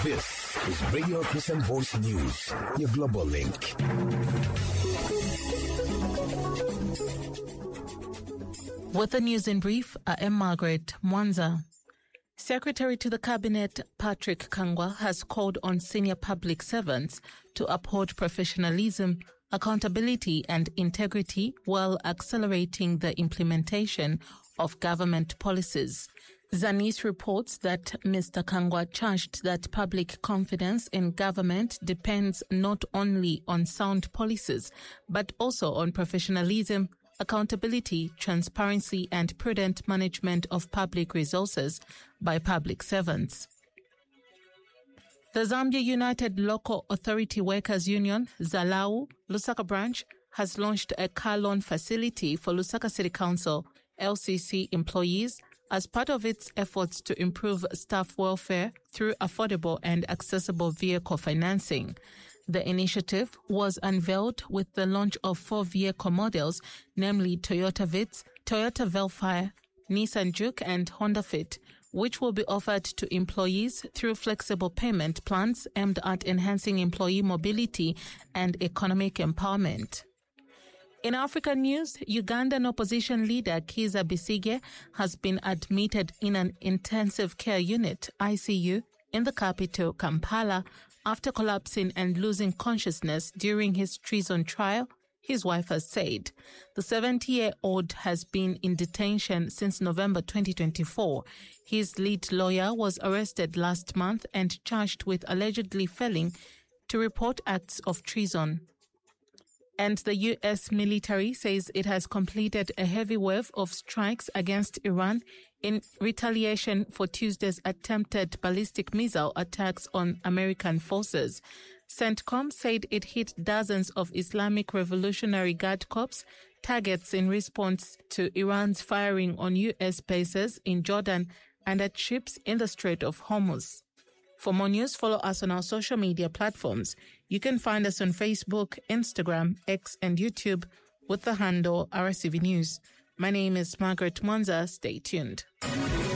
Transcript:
This is Radio Christian Voice News, your global link. With the news in brief, I am Margaret Mwanza. Secretary to the Cabinet Patrick Kangwa has called on senior public servants to uphold professionalism, accountability and integrity while accelerating the implementation of government policies. Zanis reports that Mr. Kangwa charged that public confidence in government depends not only on sound policies, but also on professionalism, accountability, transparency and prudent management of public resources by public servants. The Zambia United Local Authority Workers Union, ZALAU, Lusaka branch, has launched a car loan facility for Lusaka City Council, LCC employees as part of its efforts to improve staff welfare through affordable and accessible vehicle financing. The initiative was unveiled with the launch of 4 vehicle models, namely Toyota Vitz, Toyota Velfire, Nissan Juke and Honda Fit, which will be offered to employees through flexible payment plans aimed at enhancing employee mobility and economic empowerment. In African news, Ugandan opposition leader Kizza Besigye has been admitted in an intensive care unit, ICU, in the capital, Kampala, after collapsing and losing consciousness during his treason trial, his wife has said. The 70-year-old has been in detention since November 2024. His lead lawyer was arrested last month and charged with allegedly failing to report acts of treason. And the U.S. military says it has completed a heavy wave of strikes against Iran in retaliation for Tuesday's attempted ballistic missile attacks on American forces. CENTCOM said it hit dozens of Islamic Revolutionary Guard Corps targets in response to Iran's firing on U.S. bases in Jordan and at ships in the Strait of Hormuz. For more news, follow us on our social media platforms. You can find us on Facebook, Instagram, X, and YouTube with the handle RCV News. My name is Margaret Mwanza. Stay tuned.